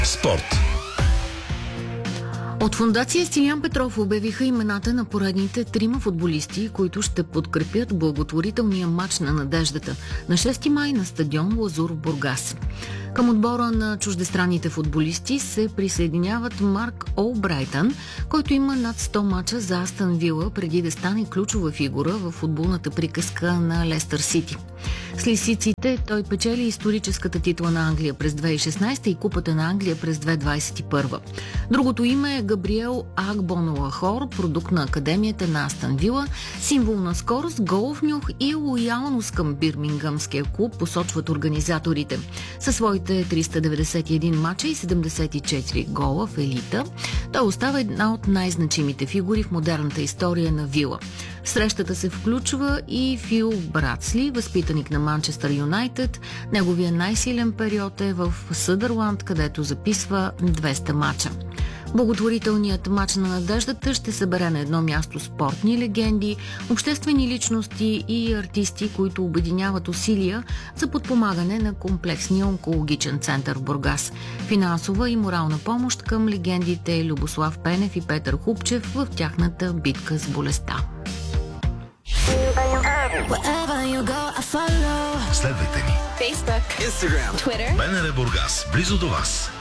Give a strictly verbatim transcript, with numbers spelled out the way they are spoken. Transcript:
Спорт. От фондация Стилян Петров обявиха имената на поредните трима футболисти, които ще подкрепят благотворителния матч на надеждата на шести май на стадион Лазур в Бургас. Към отбора на чуждестранните футболисти се присъединяват Марк Олбрайтън, който има над сто мача за Астън Вила преди да стане ключова фигура в футболната приказка на Лестър Сити. С лисиците той печели историческата титла на Англия през две хиляди и шестнадесета и Купата на Англия през две хиляди двадесет и първа. Другото име е Габриел Агбонолахор, продукт на Академията на Астън Вила, символ на скорост, голов нюх и лоялност към бирмингъмския клуб, посочват организаторите. Със своите триста деветдесет и един мача и седемдесет и четири гола в елита, той остава една от най-значимите фигури в модерната история на Вила. В срещата се включва и Фил Братсли, възпитаник на Манчестър Юнайтед. Неговия най-силен период е в Съдърланд, където записва двеста мача. Благотворителният мач на надеждата ще събере на едно място спортни легенди, обществени личности и артисти, които обединяват усилия за подпомагане на комплексния онкологичен център в Бургас. Финансова и морална помощ към легендите Любослав Пенев и Петър Хупчев в тяхната битка с болестта. Следвайте ни Facebook, Instagram, Twitter, БНР Бургас, близо до вас.